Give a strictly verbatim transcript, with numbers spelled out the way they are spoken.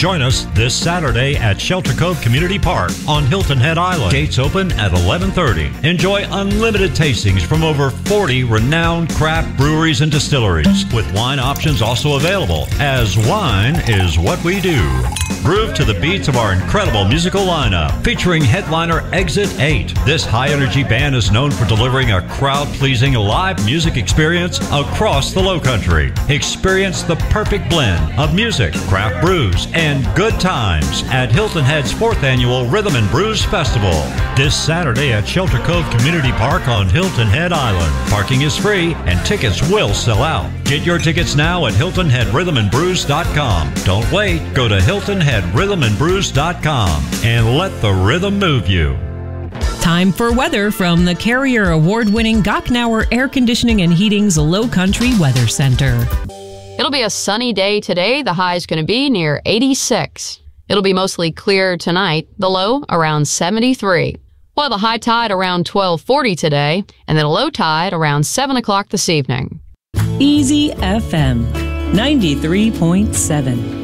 Join us this Saturday at Shelter Cove Community Park on Hilton Head Island. Gates open at eleven thirty. Enjoy unlimited tastings from over forty renowned craft breweries and distilleries, with wine options also available, as wine is what we do. Groove to the beats of our incredible musical lineup, featuring headliner Exit eight. This high-energy band is known for delivering a crowd-pleasing live music experience across the Lowcountry. Experience the perfect blend of music, craft brews, and good times at Hilton Head's fourth annual Rhythm and Brews Festival. This Saturday at Shelter Cove Community Park on Hilton Head Island. Parking is free and tickets will sell out. Get your tickets now at hilton head rhythm and brews dot com. Don't wait. Go to hilton head rhythm and brews dot com and let the rhythm move you. Time for weather from the Carrier Award-winning Gochnauer Air Conditioning and Heating's Lowcountry Weather Center. It'll be a sunny day today. The high is going to be near eighty-six. It'll be mostly clear tonight. The low around seventy-three. Well, the high tide around twelve forty today, and then a low tide around seven o'clock this evening. Easy F M ninety-three point seven.